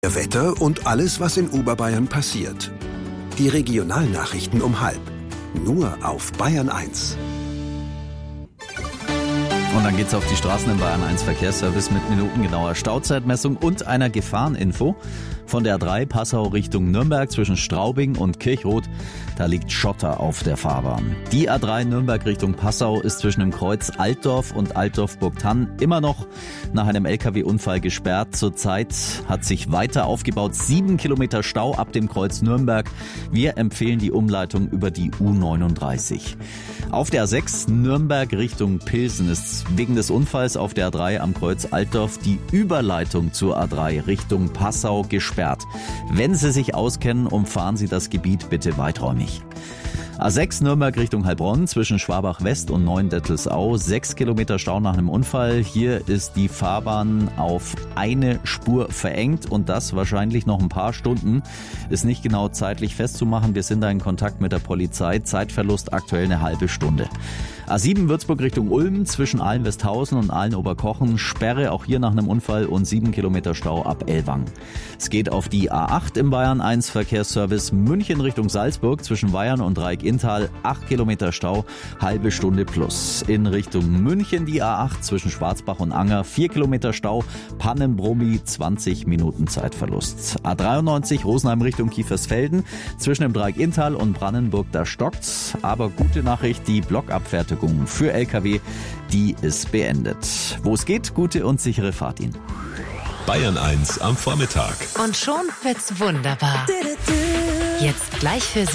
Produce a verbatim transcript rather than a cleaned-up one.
Wetter und alles, was in Oberbayern passiert. Die Regionalnachrichten um halb. Nur auf Bayern eins. Und dann geht's auf die Straßen im Bayern eins Verkehrsservice mit minutengenauer Stauzeitmessung und einer Gefahreninfo. Von der A drei Passau Richtung Nürnberg zwischen Straubing und Kirchroth, da liegt Schotter auf der Fahrbahn. Die A drei Nürnberg Richtung Passau ist zwischen dem Kreuz Altdorf und Altdorf-Burgthann immer noch nach einem L K W-Unfall gesperrt. Zurzeit hat sich weiter aufgebaut, sieben Kilometer Stau ab dem Kreuz Nürnberg. Wir empfehlen die Umleitung über die U neununddreißig. Auf der A sechs Nürnberg Richtung Pilsen ist wegen des Unfalls auf der A drei am Kreuz Altdorf die Überleitung zur A drei Richtung Passau gesperrt. Wenn Sie sich auskennen, umfahren Sie das Gebiet bitte weiträumig. A sechs Nürnberg Richtung Heilbronn zwischen Schwabach West und Neuendettelsau. Sechs Kilometer Stau nach einem Unfall. Hier ist die Fahrbahn auf eine Spur verengt und das wahrscheinlich noch ein paar Stunden. Ist nicht genau zeitlich festzumachen. Wir sind da in Kontakt mit der Polizei. Zeitverlust aktuell eine halbe Stunde. A sieben Würzburg Richtung Ulm zwischen Ahlen-Westhausen und Ahlen-Oberkochen. Sperre auch hier nach einem Unfall und sieben Kilometer Stau ab Ellwang. Es geht auf die A acht im Bayern eins Verkehrsservice München Richtung Salzburg zwischen Weyern und Reik-Inntal. acht Kilometer Stau, halbe Stunde plus. In Richtung München die A acht zwischen Schwarzbach und Anger. vier Kilometer Stau, Pannenbrummi, zwanzig Minuten Zeitverlust. A dreiundneunzig Rosenheim Richtung Kiefersfelden zwischen dem Dreieck-Inntal und Brandenburg, da stockt's. Aber gute Nachricht, die Blockabfertigung für L K W, die ist beendet. Wo es geht, gute und sichere Fahrt Ihnen. Bayern eins am Vormittag. Und schon wird's wunderbar. Jetzt gleich für Sie